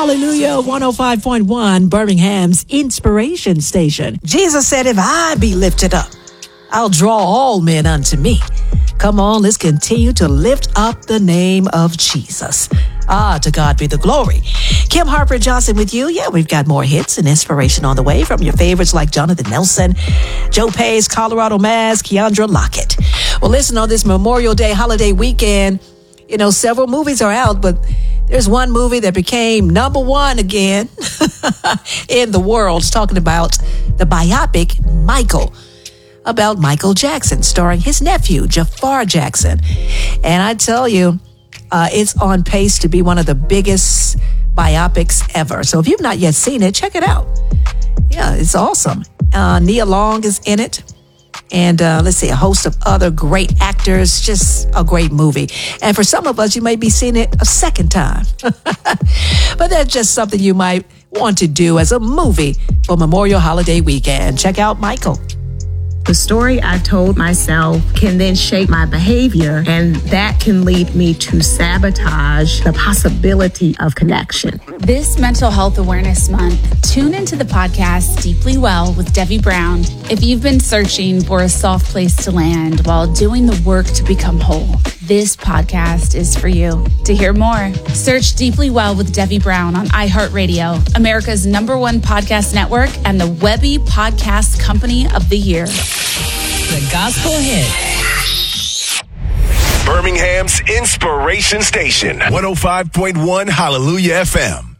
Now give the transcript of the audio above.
Hallelujah, 105.1, Birmingham's inspiration station. Jesus said, if I be lifted up, I'll draw all men unto me. Come on, let's continue to lift up the name of Jesus. To God be the glory. Kim Harper Johnson with you. Yeah, we've got more hits and inspiration on the way from your favorites like Jonathan Nelson, Joe Pace, Colorado Mass, Keandra Lockett. Well, listen, on this Memorial Day holiday weekend, several movies are out, but there's one movie that became number one again in the world. It's talking about the biopic Michael, about Michael Jackson, starring his nephew, Jafar Jackson. And I tell you, it's on pace to be one of the biggest biopics ever. So if you've not yet seen it, check it out. Yeah, it's awesome. Nia Long is in it. And let's see, a host of other great actors. Just a great movie. And for some of us, you may be seeing it a second time. But that's just something you might want to do as a movie for Memorial Holiday Weekend. Check out Michael. The story I told myself can then shape my behavior, and that can lead me to sabotage the possibility of connection. This Mental Health Awareness Month, tune into the podcast Deeply Well with Debbie Brown. If you've been searching for a soft place to land while doing the work to become whole, this podcast is for you. To hear more, search Deeply Well with Debbie Brown on iHeartRadio, America's #1 podcast network and the Webby Podcast Company of the Year. The Gospel Hit. Birmingham's inspiration station, 105.1 Hallelujah FM.